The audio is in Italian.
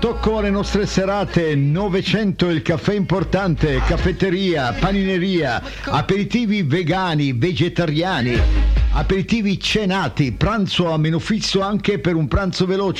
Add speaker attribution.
Speaker 1: Tocco alle nostre serate, 900 il caffè importante, caffetteria, panineria, aperitivi vegani, vegetariani, aperitivi cenati, pranzo a meno fisso anche per un pranzo veloce.